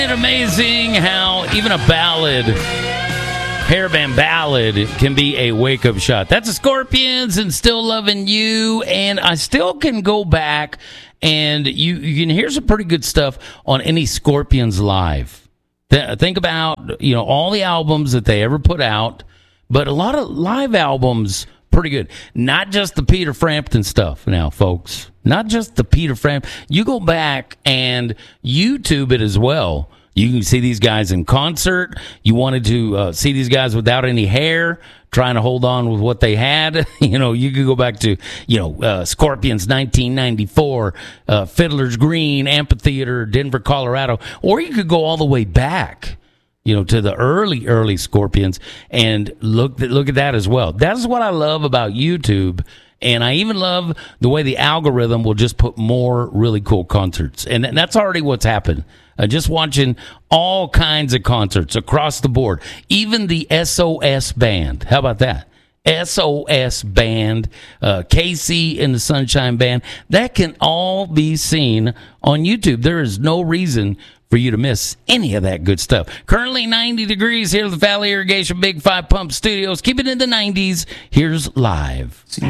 Isn't it amazing how even a ballad, hairband ballad, can be a wake-up shot? That's the Scorpions and Still Loving You, and I still can go back and you can hear some pretty good stuff on any Scorpions live. Think about, all the albums that they ever put out, but a lot of live albums, pretty good. Not just the Peter Frampton stuff now, folks. Not just the Peter Frampton. You go back and YouTube it as well. You can see these guys in concert. You wanted to see these guys without any hair, trying to hold on with what they had. You could go back to, Scorpions 1994, Fiddler's Green, Amphitheater, Denver, Colorado. Or you could go all the way back, to the early Scorpions and look at that as well. That's what I love about YouTube. And I even love the way the algorithm will just put more really cool concerts. And that's already what's happened. Just watching all kinds of concerts across the board. Even the SOS Band. How about that? SOS Band, Casey and the Sunshine Band. That can all be seen on YouTube. There is no reason for you to miss any of that good stuff. Currently 90 degrees here at the Valley Irrigation Big 5 Pump Studios. Keep it in the 90s. Here's Live.